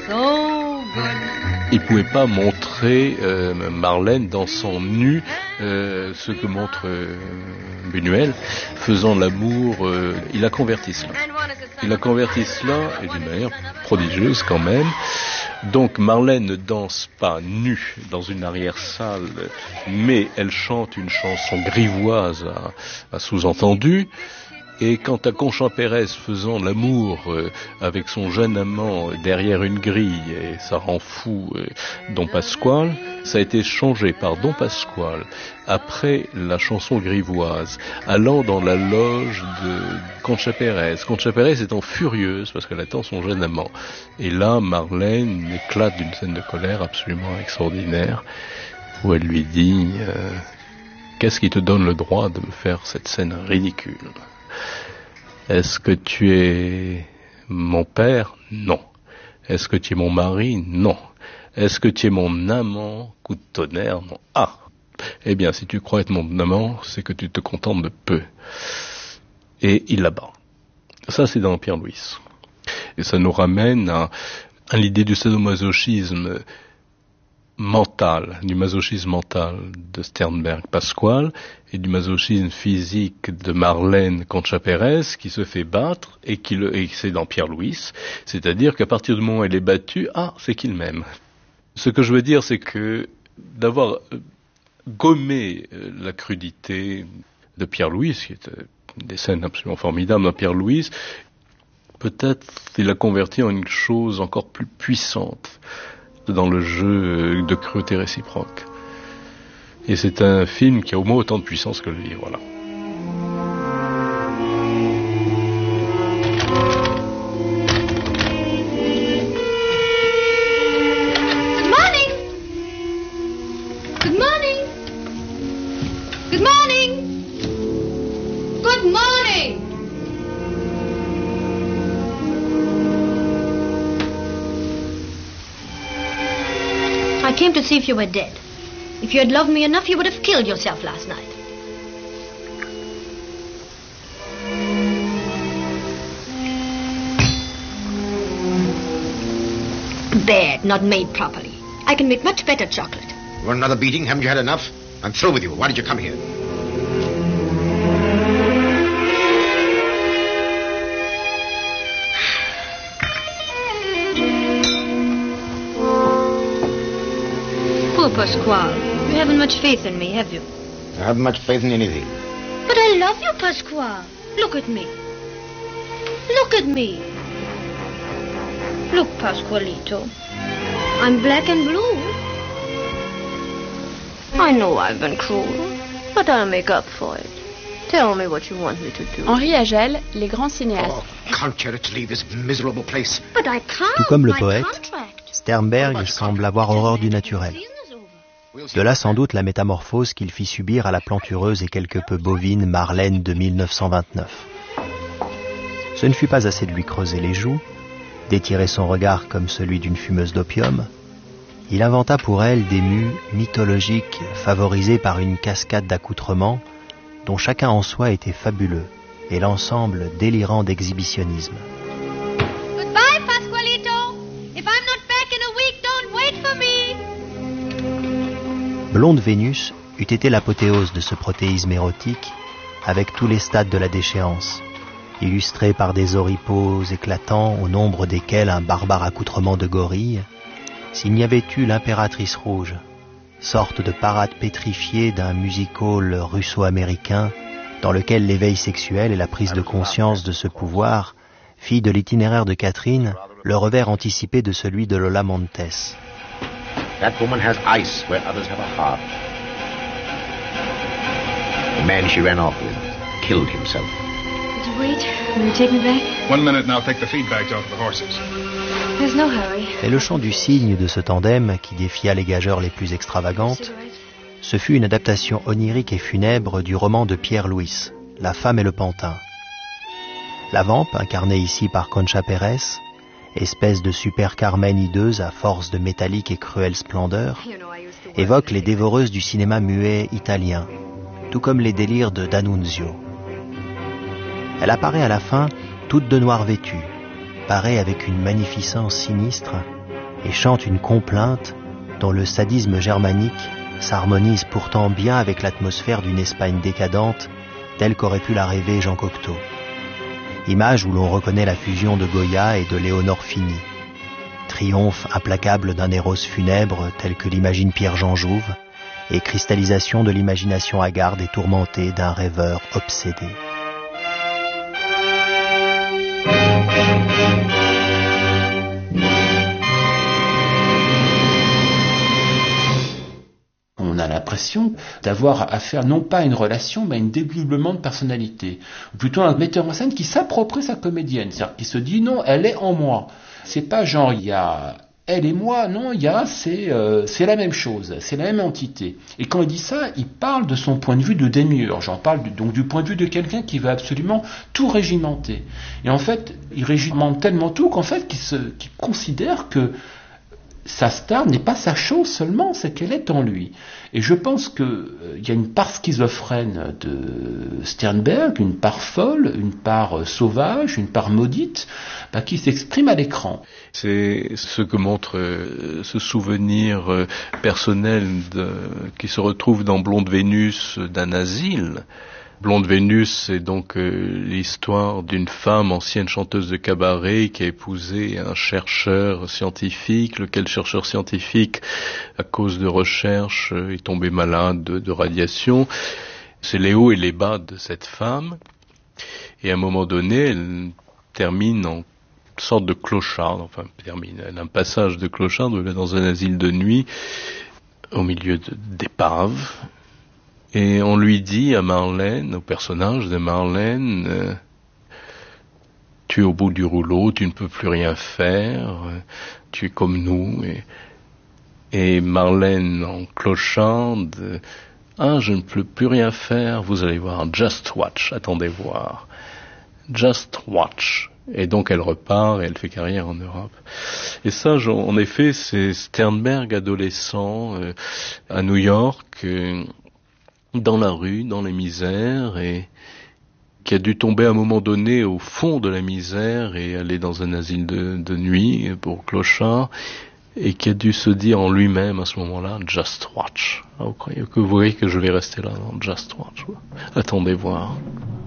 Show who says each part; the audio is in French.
Speaker 1: Il ne pouvait pas montrer Marlène dansant nue, ce que montre Buñuel, faisant l'amour. Il a converti cela. Il a converti cela, et d'une manière prodigieuse quand même. Donc Marlène ne danse pas nue dans une arrière-salle, mais elle chante une chanson grivoise à sous-entendu. Et quant à Concha Pérez faisant l'amour avec son jeune amant derrière une grille, et ça rend fou Don Pasquale, ça a été changé par Don Pasquale après la chanson grivoise, allant dans la loge de Concha Pérez. Concha Pérez étant furieuse parce qu'elle attend son jeune amant. Et là, Marlène éclate d'une scène de colère absolument extraordinaire, où elle lui dit qu'est-ce qui te donne le droit de me faire cette scène ridicule ? Est-ce que tu es mon père ? Non. Est-ce que tu es mon mari ? Non. Est-ce que tu es mon amant ? Coup de tonnerre ? Non. Ah ! Eh bien, si tu crois être mon amant, c'est que tu te contentes de peu. Et il la bat. Ça, c'est dans Pierre Louis. Et ça nous ramène à l'idée du sadomasochisme mental, du masochisme mental de Sternberg Pasquale et du masochisme physique de Marlène Concha Pérez qui se fait battre et c'est dans Pierre Louis, c'est-à-dire qu'à partir du moment où elle est battue, c'est qu'il m'aime. Ce que je veux dire, c'est que d'avoir gommé la crudité de Pierre Louis, qui est des scènes absolument formidables dans Pierre Louis, peut-être il l'a converti en une chose encore plus puissante dans le jeu de cruauté réciproque. Et c'est un film qui a au moins autant de puissance que le livre, voilà.
Speaker 2: Good morning. Good morning. Good morning. I came to see if you were dead. If you had loved me enough, you would have killed yourself last night. Bad, not made properly. I can make much better chocolate.
Speaker 3: You want another beating? Haven't you had enough? I'm through with you. Why did you come here?
Speaker 2: Poor Pasquale. You haven't much faith in me, have you?
Speaker 3: I haven't much faith in anything.
Speaker 2: But I love you, Pasquale. Look at me. Look at me. Look, Pasqualito. I'm black and blue. I know I've been cruel, but I'll make up for it. Tell me what you want me to do.
Speaker 4: Henri Agel, Les Grands Cinéastes.
Speaker 3: Oh, can't you leave this miserable place?
Speaker 2: But I can't.
Speaker 5: Tout comme le
Speaker 2: My
Speaker 5: poète,
Speaker 2: contract.
Speaker 5: Sternberg semble avoir horreur du naturel. De là sans doute la métamorphose qu'il fit subir à la plantureuse et quelque peu bovine Marlène de 1929. Ce ne fut pas assez de lui creuser les joues, d'étirer son regard comme celui d'une fumeuse d'opium. Il inventa pour elle des mues mythologiques favorisées par une cascade d'accoutrements dont chacun en soi était fabuleux et l'ensemble délirant d'exhibitionnisme.
Speaker 2: Goodbye, Pasqualito. If I'm not back in a week, don't wait for me.
Speaker 5: Blonde Vénus eût été l'apothéose de ce protéisme érotique avec tous les stades de la déchéance, illustrés par des oripeaux éclatants au nombre desquels un barbare accoutrement de gorille, s'il n'y avait eu l'impératrice rouge, sorte de parade pétrifiée d'un music-hall russo-américain dans lequel l'éveil sexuel et la prise de conscience de ce pouvoir, fille de l'itinéraire de Catherine, le revers anticipé de celui de Lola Montes.
Speaker 3: That woman has ice where others have a heart. The man she ran off with killed himself.
Speaker 2: Would you wait? Will you take me back?
Speaker 6: 1 minute and I'll take the feed bags off the horses.
Speaker 2: There's no hurry.
Speaker 5: Et le chant du cygne de ce tandem, qui défia les gageures les plus extravagantes, ce fut une adaptation onirique et funèbre du roman de Pierre Louis, La femme et le pantin. La vampe, incarnée ici par Concha Pérez, espèce de super Carmen hideuse à force de métallique et cruelle splendeur, évoque les dévoreuses du cinéma muet italien, tout comme les délires de D'Annunzio. Elle apparaît à la fin toute de noir vêtue, parée avec une magnificence sinistre, et chante une complainte dont le sadisme germanique s'harmonise pourtant bien avec l'atmosphère d'une Espagne décadente telle qu'aurait pu la rêver Jean Cocteau. Image où l'on reconnaît la fusion de Goya et de Léonore Fini. Triomphe implacable d'un Éros funèbre tel que l'imagine Pierre-Jean Jouve, et cristallisation de l'imagination hagarde et tourmentée d'un rêveur obsédé.
Speaker 7: On a l'impression d'avoir affaire non pas à une relation, mais à un dédoublement de personnalité. Ou plutôt un metteur en scène qui s'approprie sa comédienne, c'est-à-dire qui se dit non, elle est en moi. C'est pas genre il y a elle et moi, non, il y a c'est la même chose, c'est la même entité. Et quand il dit ça, il parle de son point de vue de démiurge. J'en parle donc du point de vue de quelqu'un qui veut absolument tout régimenter. Et en fait, il régimente tellement tout qu'en fait, qu'il considère que sa star n'est pas sa chose seulement, c'est qu'elle est en lui. Et je pense qu'il y a une part schizophrène de Sternberg, une part folle, une part sauvage, une part maudite, qui s'exprime à l'écran.
Speaker 1: C'est ce que montre ce souvenir personnel qui se retrouve dans Blonde Vénus d'un asile. Blonde Vénus, c'est donc l'histoire d'une femme ancienne chanteuse de cabaret qui a épousé un chercheur scientifique, lequel chercheur scientifique, à cause de recherche, est tombé malade de radiation. C'est les hauts et les bas de cette femme. Et à un moment donné, elle termine en sorte de clochard, elle a un passage de clochard dans un asile de nuit, au milieu d'épaves. Et on lui dit à Marlène, au personnage de Marlène, tu es au bout du rouleau, tu ne peux plus rien faire, tu es comme nous. Et Marlène en clocharde, je ne peux plus rien faire, vous allez voir, just watch, attendez voir, just watch. Et donc elle repart et elle fait carrière en Europe. Et ça, en effet, c'est Sternberg adolescent à New York, dans la rue, dans les misères, et qui a dû tomber à un moment donné au fond de la misère et aller dans un asile de nuit pour clochards, et qui a dû se dire en lui-même à ce moment-là, just watch. Vous voyez que je vais rester là, just watch. Attendez voir.